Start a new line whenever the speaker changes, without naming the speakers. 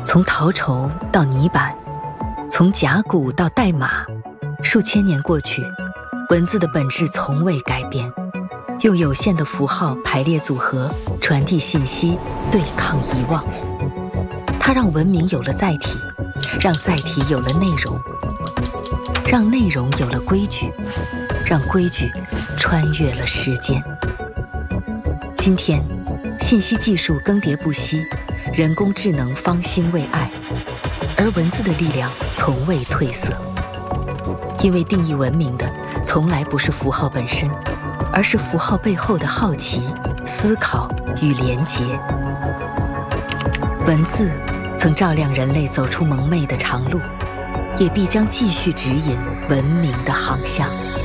从陶绸到泥板，从甲骨到代码，数千年过去，文字的本质从未改变，用有限的符号排列组合，传递信息，对抗遗忘。它让文明有了载体，让载体有了内容，让内容有了规矩，让规矩穿越了时间。今天，信息技术更迭不息，人工智能方兴未艾，而文字的力量从未褪色。因为定义文明的从来不是符号本身，而是符号背后的好奇、思考与连结。文字曾照亮人类走出蒙昧的长路，也必将继续指引文明的航向。